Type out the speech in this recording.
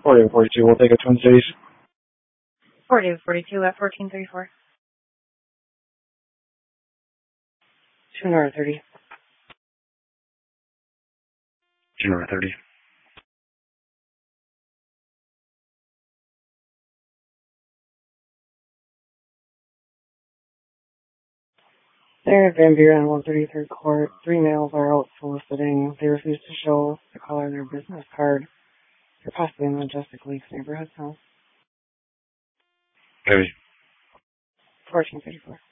4842, we'll take a Twin Cities. 4842 at 1434. 230. 230. They're at Van Buren on 133rd Court. 3 males are out soliciting. They refuse to show the color of their business card. They're possibly in the Majestic Lakes neighborhood house. Maybe. 1434.